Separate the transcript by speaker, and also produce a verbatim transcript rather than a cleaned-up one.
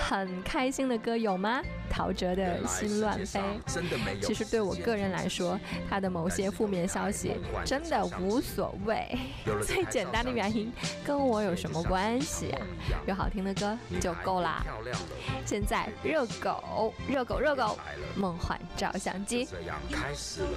Speaker 1: 很开心的歌有吗？陶喆的《心乱飞》。其实对我个人来说，他的某些负面消息真的无所谓，最简单的原因跟我有什么关系啊？有好听的歌就够啦。现在热狗热狗热狗梦幻照相机
Speaker 2: 这样开始了。